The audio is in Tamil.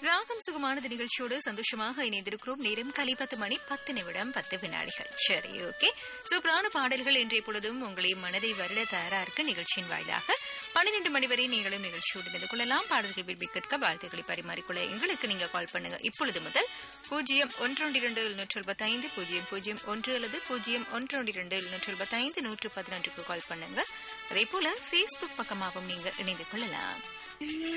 ராகம் சுகமானது நிகழ்ச்சியோடு சந்தோஷமாக இணைந்திருக்கிறோம். நேரம் காலை 10:10 சரி, ஓகே. சூப்பரான பாடல்கள் இன்றைய பொழுதும் உங்களை மனதை வருட தயாரா இருக்கு. நிகழ்ச்சியின் வாயிலாக 12 மணி வரை நீங்களும் நிகழ்ச்சியோடு இணைந்து கொள்ளலாம். பாடல்கள் விரும்பி கேட்க வாழ்த்துக்களை பரிமாறிக்கொள்ள எங்களுக்கு நீங்க கால் பண்ணுங்க. இப்பொழுது முதல் 012775 001 அல்லது 012775 111 கால் பண்ணுங்க. அதே போல Facebook பக்கமாகவும் நீங்க இணைந்து கொள்ளலாம்.